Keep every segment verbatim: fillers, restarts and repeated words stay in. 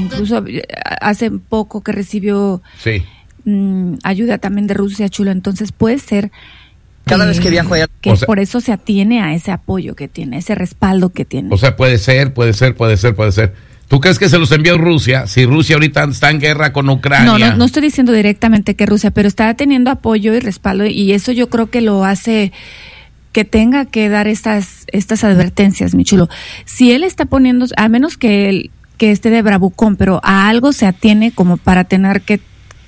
incluso hace poco que recibió sí. mmm, ayuda también de Rusia, Chulo, entonces puede ser cada vez que viajo allá, que o sea, por eso se atiene a ese apoyo que tiene, ese respaldo que tiene. O sea, puede ser, puede ser, puede ser, puede ser. ¿Tú crees que se los envió Rusia? Si Rusia ahorita está en guerra con Ucrania. No, no, no estoy diciendo directamente que Rusia, pero está teniendo apoyo y respaldo, y eso yo creo que lo hace que tenga que dar estas estas advertencias, mi chulo. Si él está poniendo, a menos que él que esté de bravucón, pero a algo se atiene como para tener que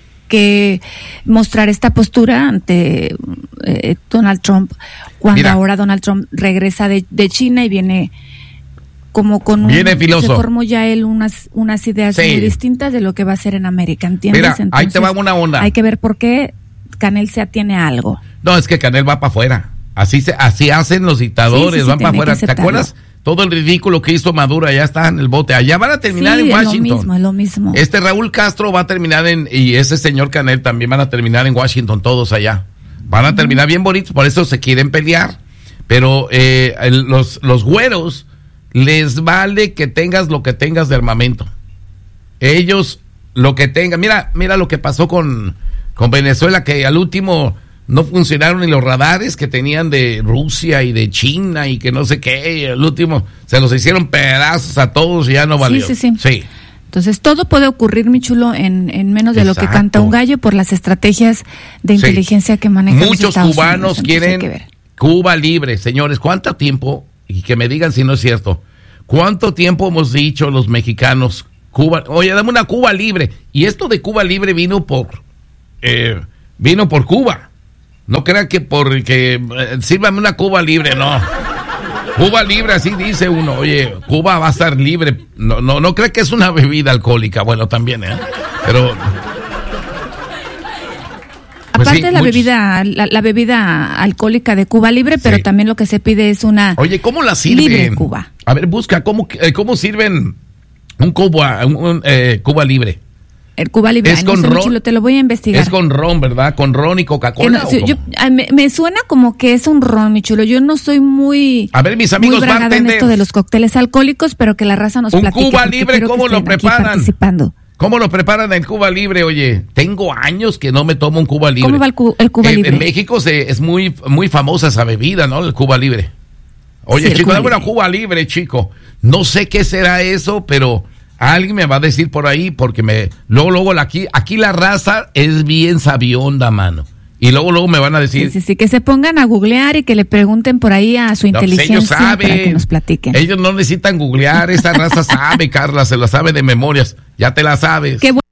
que mostrar esta postura ante eh, Donald Trump, cuando Mira, ahora Donald Trump regresa de, de China y viene como con un, viene filoso. Se formó ya él unas unas ideas sí. muy distintas de lo que va a hacer en América, ¿entiendes? Mira, Entonces, ahí te va una onda. Hay que ver por qué Canel se atiene a algo. No, es que Canel va para afuera. Así se, así hacen los dictadores, sí, sí, sí, van para afuera. ¿Te acuerdas? Todo el ridículo que hizo Maduro, allá está en el bote. Allá van a terminar sí, en Washington. Es lo mismo, es lo mismo. Este Raúl Castro va a terminar en, y ese señor Canel también van a terminar en Washington, todos allá. Van a uh-huh. terminar bien bonitos, por eso se quieren pelear. Pero eh, el, los, los güeros les vale que tengas lo que tengas de armamento. Ellos lo que tengan. Mira, mira lo que pasó con, con Venezuela, que al último no funcionaron ni los radares que tenían de Rusia y de China y que no sé qué. Y al último se los hicieron pedazos a todos y ya no valió. Sí, sí, sí. sí. Entonces todo puede ocurrir, mi chulo, en, en menos de Exacto. lo que canta un gallo por las estrategias de sí. inteligencia que manejan Muchos los Estados cubanos Unidos. quieren Cuba libre, señores. ¿Cuánto tiempo? Y que me digan si no es cierto. ¿Cuánto tiempo hemos dicho los mexicanos? Cuba, oye, dame una Cuba libre. Y esto de Cuba libre vino por, eh, vino por Cuba. No crean que porque eh, sírvame una Cuba libre, no. Cuba libre, así dice uno. Oye, Cuba va a estar libre. No, no, no cree que es una bebida alcohólica. Bueno, también, ¿eh? Pero Pues aparte sí, de la muchos... bebida, la, la bebida alcohólica de Cuba libre, pero sí. también lo que se pide es una. Oye, ¿cómo la sirven? Libre en Cuba. A ver, busca cómo eh, cómo sirven un Cuba, un, un eh, Cuba libre. El Cuba libre. Es Ay, con no sé, ron. Chulo, te lo voy a investigar. Es con ron, ¿verdad? Con ron y Coca-Cola. Eh, no, sí, yo, a, me, me suena como que es un ron, mi chulo. Yo no soy muy. A ver, mis amigos bartenders. En esto de los cócteles alcohólicos, pero que la raza nos un platique. Cuba libre, ¿cómo lo preparan? Participando. ¿Cómo lo preparan en Cuba Libre? Oye, tengo años que no me tomo un Cuba Libre. ¿Cómo va el, cu- el Cuba eh, Libre? En México se, es muy muy famosa esa bebida, ¿no? El Cuba Libre. Oye, sí, chico, dame una Cuba Libre, chico. No sé qué será eso, pero alguien me va a decir por ahí, porque me luego, luego, la, aquí, aquí la raza es bien sabionda, mano. Y luego, luego me van a decir... Sí, sí, sí, que se pongan a googlear y que le pregunten por ahí a su no, inteligencia ellos saben, para que nos platiquen. Ellos no necesitan googlear, esa raza sabe, Carla, se la sabe de memorias. Ya te la sabes. Qué